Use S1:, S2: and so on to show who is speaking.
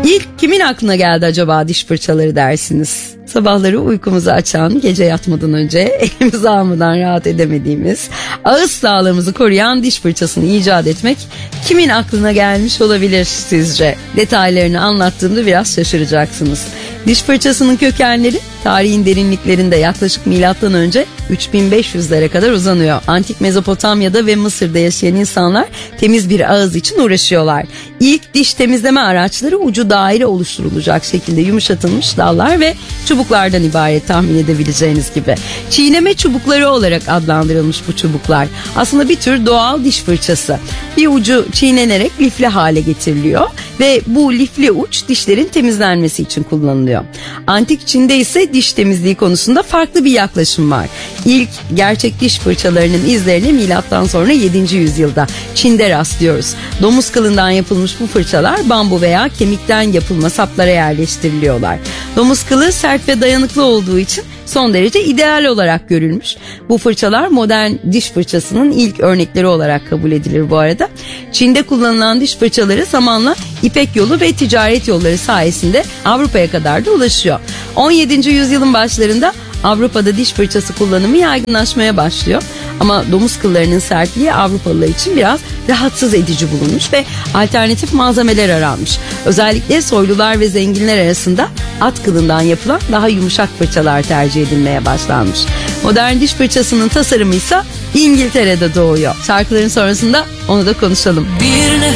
S1: İlk kimin aklına geldi acaba diş fırçaları dersiniz? Sabahları uykumuzu açan, gece yatmadan önce elimizi almadan rahat edemediğimiz, ağız sağlığımızı koruyan diş fırçasını icat etmek kimin aklına gelmiş olabilir sizce? Detaylarını anlattığımda biraz şaşıracaksınız. Diş fırçasının kökenleri tarihin derinliklerinde yaklaşık milattan önce 3500'lere kadar uzanıyor. Antik Mezopotamya'da ve Mısır'da yaşayan insanlar temiz bir ağız için uğraşıyorlar. İlk diş temizleme araçları ucu daire oluşturulacak şekilde yumuşatılmış dallar ve çubuklardan ibaret, tahmin edebileceğiniz gibi. Çiğneme çubukları olarak adlandırılmış bu çubuklar. Aslında bir tür doğal diş fırçası. Bir ucu çiğnenerek lifli hale getiriliyor ve bu lifli uç dişlerin temizlenmesi için kullanılıyor. Antik Çin'de ise diş temizliği konusunda farklı bir yaklaşım var. İlk gerçek diş fırçalarının izlerine milattan sonra 7. yüzyılda Çin'de rastlıyoruz. Domuz kılından yapılmış bu fırçalar bambu veya kemikten yapılma saplara yerleştiriliyorlar. Domuz kılı sert ve dayanıklı olduğu için son derece ideal olarak görülmüş. Bu fırçalar modern diş fırçasının ilk örnekleri olarak kabul edilir bu arada. Çin'de kullanılan diş fırçaları zamanla İpek yolu ve ticaret yolları sayesinde Avrupa'ya kadar da ulaşıyor. 17. yüzyılın başlarında Avrupa'da diş fırçası kullanımı yaygınlaşmaya başlıyor. Ama domuz kıllarının sertliği Avrupalılar için biraz rahatsız edici bulunmuş ve alternatif malzemeler aranmış. Özellikle soylular ve zenginler arasında at kılından yapılan daha yumuşak fırçalar tercih edilmeye başlanmış. Modern diş fırçasının tasarımı ise İngiltere'de doğuyor. Şarkıların sonrasında onu da konuşalım.
S2: Bir